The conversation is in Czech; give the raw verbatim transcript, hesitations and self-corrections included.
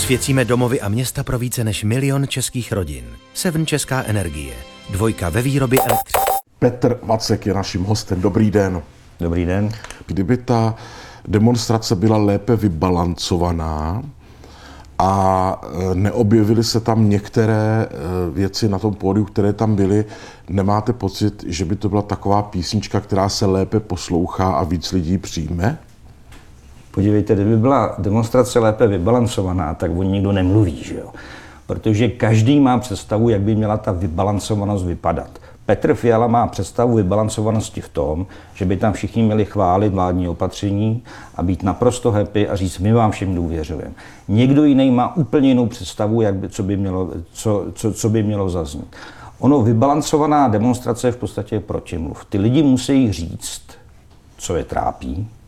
Osvěcíme domovy a města pro více než milion českých rodin. Seven Česká energie. Dvojka ve výrobě elektřiny. Petr Vacek je naším hostem. Dobrý den. Dobrý den. Kdyby ta demonstrace byla lépe vybalancovaná a neobjevily se tam některé věci na tom pódiu, které tam byly, nemáte pocit, že by to byla taková písnička, která se lépe poslouchá a víc lidí přijme? Podívejte, kdyby byla demonstrace lépe vybalancovaná, tak o ní nikdo nemluví, že jo? Protože každý má představu, jak by měla ta vybalancovanost vypadat. Petr Fiala má představu vybalancovanosti v tom, že by tam všichni měli chválit vládní opatření a být naprosto happy a říct, my vám všem důvěřujeme. Někdo jiný má úplně jinou představu, jak by, co, by mělo, co, co, co by mělo zaznít. Ono vybalancovaná demonstrace je v podstatě protimluv. Ty lidi musí říct, co je trápí,